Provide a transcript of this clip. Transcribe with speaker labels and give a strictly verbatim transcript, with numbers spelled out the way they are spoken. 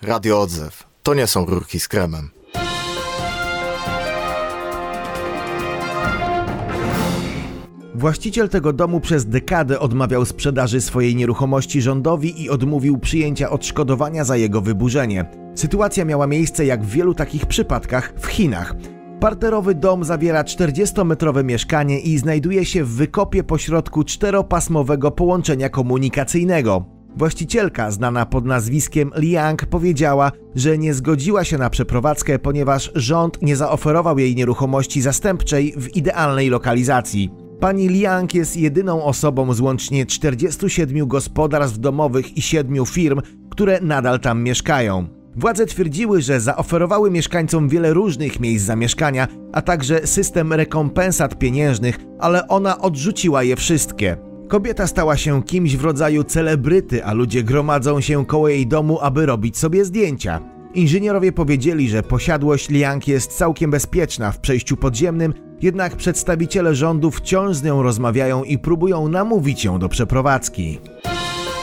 Speaker 1: Radio Odzew. To nie są rurki z kremem.
Speaker 2: Właściciel tego domu przez dekadę odmawiał sprzedaży swojej nieruchomości rządowi i odmówił przyjęcia odszkodowania za jego wyburzenie. Sytuacja miała miejsce, jak w wielu takich przypadkach, w Chinach. Parterowy dom zawiera czterdziestometrowe mieszkanie i znajduje się w wykopie pośrodku czteropasmowego połączenia komunikacyjnego. Właścicielka, znana pod nazwiskiem Liang, powiedziała, że nie zgodziła się na przeprowadzkę, ponieważ rząd nie zaoferował jej nieruchomości zastępczej w idealnej lokalizacji. Pani Liang jest jedyną osobą z łącznie czterdziestu siedmiu gospodarstw domowych i siedmiu firm, które nadal tam mieszkają. Władze twierdziły, że zaoferowały mieszkańcom wiele różnych miejsc zamieszkania, a także system rekompensat pieniężnych, ale ona odrzuciła je wszystkie. Kobieta stała się kimś w rodzaju celebryty, a ludzie gromadzą się koło jej domu, aby robić sobie zdjęcia. Inżynierowie powiedzieli, że posiadłość Liang jest całkiem bezpieczna w przejściu podziemnym, jednak przedstawiciele rządu wciąż z nią rozmawiają i próbują namówić ją do przeprowadzki.